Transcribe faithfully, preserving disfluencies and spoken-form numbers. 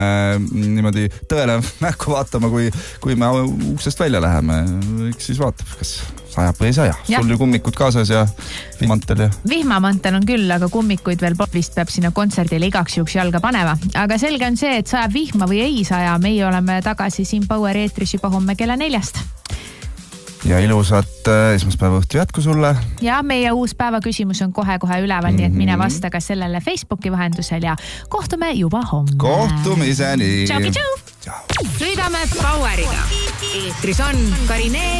niimoodi tõele näkku vaatama, kui, kui me uksest välja läheme. Eks siis vaatab, kas sajab või ei saja. Ja. Sul ju kummikud kaasas ja vihmamantel. Ja... Vihmamantel on küll, aga kummikuid veel vist peab sinna kontserdile igaks juhuks jalga panema. Aga selge on see, et sajab vihma või ei saja. Meie oleme tagasi siin Power eetris juba homme kella neljast. Ja ilusat esmaspäeva õhtu jätku sulle. Ja meie uus päevaküsimus on kohe-kohe üleval, mm-hmm. nii et mine vasta ka sellele Facebooki vahendusel ja kohtume juba homme. Kohtumiseni. Tšau, tšau. Sõidame Poweriga. Eetris on Karine